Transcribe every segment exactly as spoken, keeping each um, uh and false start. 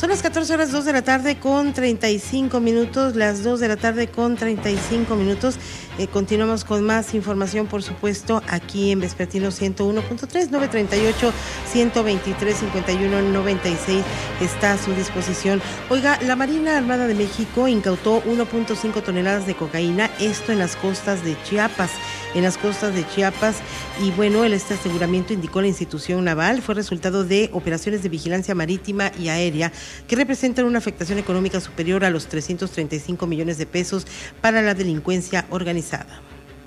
Son las catorce horas dos de la tarde con treinta y cinco minutos, las dos de la tarde con treinta y cinco minutos. Eh, continuamos con más información, por supuesto, aquí en Vespertino ciento uno punto tres, nueve treinta y ocho, ciento veintitrés, cincuenta y uno, noventa y seis está a su disposición. Oiga, la Marina Armada de México incautó uno punto cinco toneladas de cocaína, esto en las costas de Chiapas. en las costas de Chiapas, y bueno, este aseguramiento, indicó la institución naval, fue resultado de operaciones de vigilancia marítima y aérea que representan una afectación económica superior a los trescientos treinta y cinco millones de pesos para la delincuencia organizada.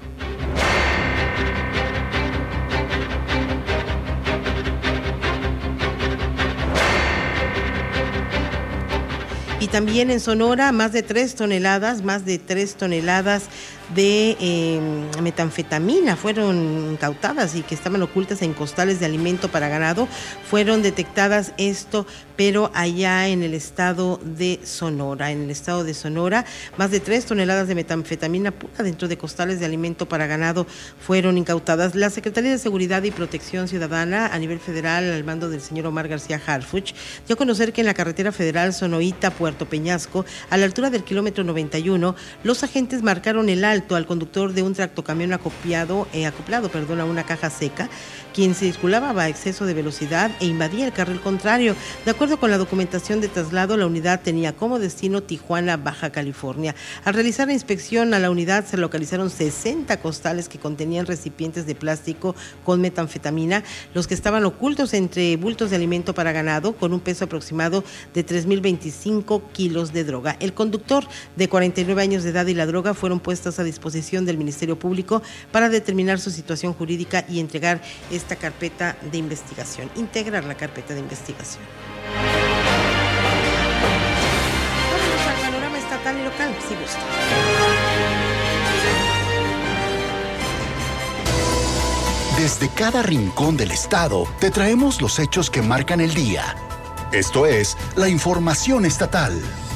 Y también en Sonora, más de tres toneladas, más de tres toneladas de eh, metanfetamina fueron incautadas y que estaban ocultas en costales de alimento para ganado, fueron detectadas esto, pero allá en el estado de Sonora, en el estado de Sonora, más de tres toneladas de metanfetamina pura dentro de costales de alimento para ganado fueron incautadas. La Secretaría de Seguridad y Protección Ciudadana a nivel federal, al mando del señor Omar García Harfuch, dio a conocer que en la carretera federal Sonoita Puerto Peñasco, a la altura del kilómetro noventa y uno, los agentes marcaron el alto al conductor de un tractocamión acopiado, eh, acoplado perdón, a una caja seca, quien circulaba a exceso de velocidad e invadía el carril contrario. De acuerdo con la documentación de traslado, la unidad tenía como destino Tijuana, Baja California. Al realizar la inspección a la unidad se localizaron sesenta costales que contenían recipientes de plástico con metanfetamina, los que estaban ocultos entre bultos de alimento para ganado, con un peso aproximado de tres mil veinticinco kilos de droga. El conductor, de cuarenta y nueve años de edad, y la droga fueron puestas a disposición del Ministerio Público para determinar su situación jurídica y entregar esta carpeta de investigación, integrar la carpeta de investigación. Vámonos al panorama estatal y local, si gusta. Desde cada rincón del estado te traemos los hechos que marcan el día. Esto es la información estatal.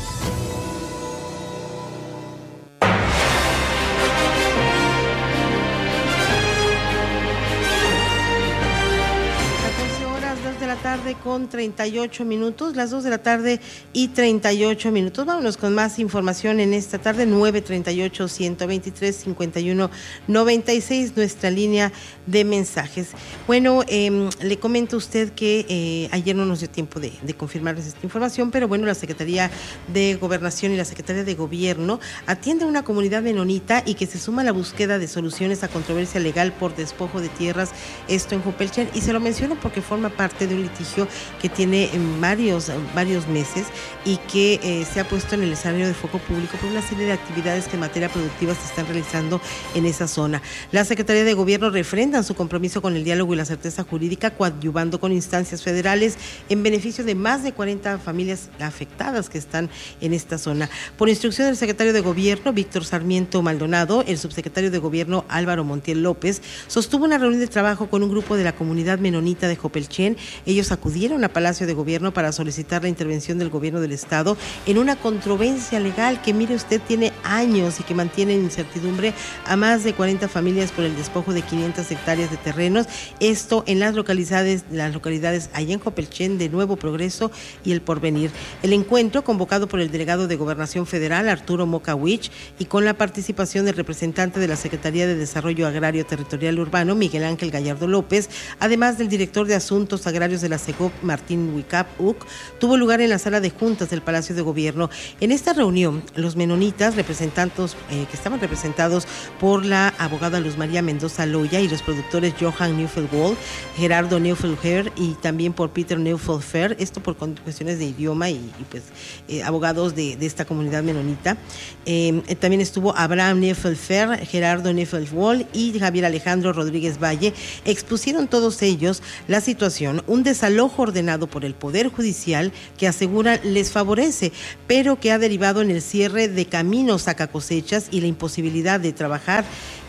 Tarde con treinta y ocho minutos, las dos de la tarde y treinta y ocho minutos. Vámonos con más información en esta tarde. Nueve treinta y ocho, ciento veintitrés, cincuenta y uno, noventa y seis, nuestra línea de mensajes. Bueno, eh, le comento a usted que eh, ayer no nos dio tiempo de, de confirmarles esta información, pero bueno, la Secretaría de Gobernación y la Secretaría de Gobierno atiende a una comunidad menonita y que se suma a la búsqueda de soluciones a controversia legal por despojo de tierras, esto en Jopelchen, y se lo menciono porque forma parte de un litigio que tiene varios, varios meses y que eh, se ha puesto en el escenario de foco público por una serie de actividades que en materia productiva se están realizando en esa zona. La Secretaría de Gobierno refrenda su compromiso con el diálogo y la certeza jurídica, coadyuvando con instancias federales en beneficio de más de cuarenta familias afectadas que están en esta zona. Por instrucción del secretario de Gobierno, Víctor Sarmiento Maldonado, el subsecretario de Gobierno, Álvaro Montiel López, sostuvo una reunión de trabajo con un grupo de la comunidad menonita de Jopelchen. Ellos acudieron a Palacio de Gobierno para solicitar la intervención del gobierno del estado en una controversia legal que, mire usted, tiene años y que mantiene en incertidumbre a más de cuarenta familias por el despojo de quinientas hectáreas de terrenos, esto en las localidades, las localidades allá en Jopelchen de Nuevo Progreso y El Porvenir. El encuentro, convocado por el delegado de Gobernación Federal, Arturo Mocawich, y con la participación del representante de la Secretaría de Desarrollo Agrario Territorial Urbano, Miguel Ángel Gallardo López, además del director de Asuntos Agrarios de la SEGOP, Martín Huicap Uc, tuvo lugar en la sala de juntas del Palacio de Gobierno. En esta reunión, los menonitas, representantes eh, que estaban representados por la abogada Luz María Mendoza Loya y los productores Johan Neufeld-Wall, Gerardo Neufeld-Her y también por Peter Neufeld-Fer, esto por cuestiones de idioma y, y pues eh, abogados de, de esta comunidad menonita. Eh, también estuvo Abraham Neufeld-Fer, Gerardo Neufeld-Wall y Javier Alejandro Rodríguez Valle. Expusieron todos ellos la situación, un desalojo ordenado por el Poder Judicial que aseguran les favorece, pero que ha derivado en el cierre de caminos sacacosechas y la imposibilidad de trabajar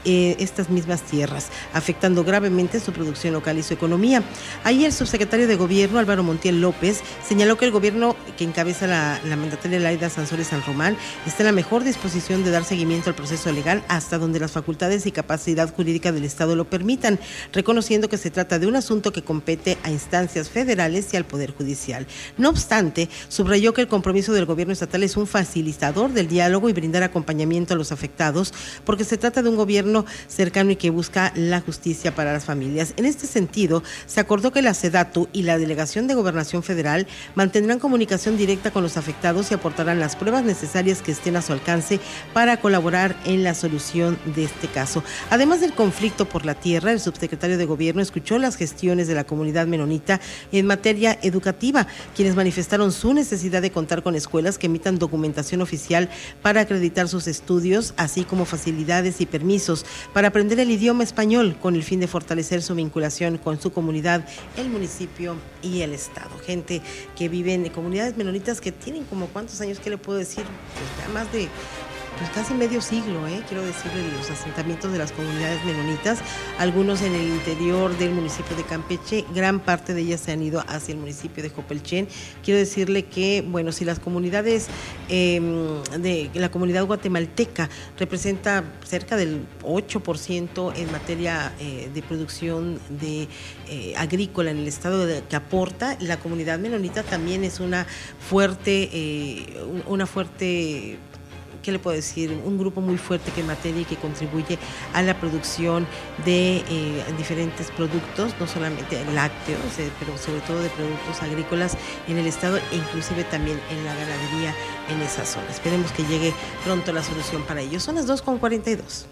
eh, estas mismas tierras, afectando gravemente su producción local y su economía. Ayer el subsecretario de Gobierno, Álvaro Montiel López, señaló que el gobierno que encabeza la, la mandataria Laida Sansores San Román está en la mejor disposición de dar seguimiento al proceso legal hasta donde las facultades y capacidad jurídica del Estado lo permitan, reconociendo que se trata de un asunto que compete a instancias federales y al Poder Judicial. No obstante, subrayó que el compromiso del gobierno estatal es un facilitador del diálogo y brindar acompañamiento a los afectados, porque se trata de un gobierno cercano y que busca la justicia para las familias. En este sentido, se acordó que la SEDATU y la Delegación de Gobernación Federal mantendrán comunicación directa con los afectados y aportarán las pruebas necesarias que estén a su alcance para colaborar en la solución de este caso. Además del conflicto por la tierra, el subsecretario de Gobierno escuchó las gestiones de la comunidad menonita en materia educativa, quienes manifestaron su necesidad de contar con escuelas que emitan documentación oficial para acreditar sus estudios, así como facilidades y permisos para aprender el idioma español, con el fin de fortalecer su vinculación con su comunidad, el municipio y el Estado. Gente que vive en comunidades menonitas que tienen como cuántos años, ¿qué le puedo decir? Pues ya más de pues casi medio siglo, ¿eh? quiero decirle, los asentamientos de las comunidades menonitas, algunos en el interior del municipio de Campeche, gran parte de ellas se han ido hacia el municipio de Jopelchen. Quiero decirle que, bueno, si las comunidades eh, de la comunidad guatemalteca representa cerca del ocho por ciento en materia eh, de producción de eh, agrícola en el estado de, que aporta, la comunidad menonita también es una fuerte, eh, una fuerte ¿qué le puedo decir? Un grupo muy fuerte que en materia y que contribuye a la producción de eh, diferentes productos, no solamente lácteos, eh, pero sobre todo de productos agrícolas en el estado e inclusive también en la ganadería en esa zona. Esperemos que llegue pronto la solución para ellos. Son las dos con cuarenta y dos.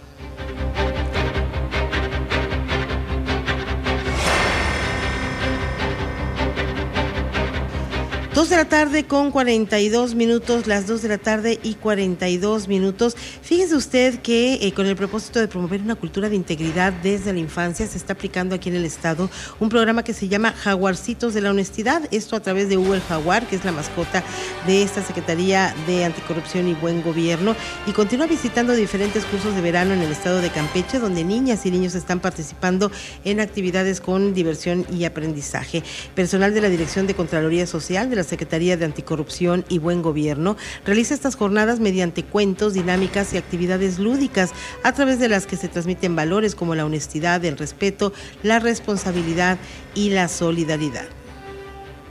Dos de la tarde con cuarenta y dos minutos, las dos de la tarde y cuarenta y dos minutos. Fíjese usted que eh, con el propósito de promover una cultura de integridad desde la infancia se está aplicando aquí en el estado un programa que se llama Jaguarcitos de la Honestidad, esto a través de Hugo el Jaguar, que es la mascota de esta Secretaría de Anticorrupción y Buen Gobierno, y continúa visitando diferentes cursos de verano en el estado de Campeche, donde niñas y niños están participando en actividades con diversión y aprendizaje. Personal de la Dirección de Contraloría Social de la Secretaría de Anticorrupción y Buen Gobierno realiza estas jornadas mediante cuentos, dinámicas y actividades lúdicas, a través de las que se transmiten valores como la honestidad, el respeto, la responsabilidad y la solidaridad.